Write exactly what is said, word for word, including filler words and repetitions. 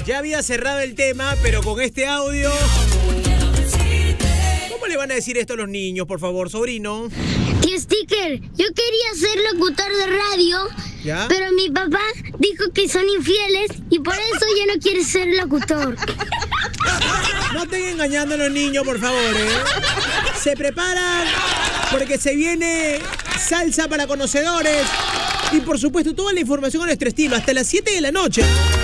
Ya había cerrado el tema, pero con este audio... ¿Cómo le van a decir esto a los niños, por favor, sobrino? Tío Sticker, yo quería ser locutor de radio, ¿ya? Pero mi papá dijo que son infieles y por eso ya no quiere ser locutor. No estén engañando a los niños, por favor, ¿eh? Se preparan porque se viene salsa para conocedores y, por supuesto, toda la información a nuestro estilo hasta las siete de la noche.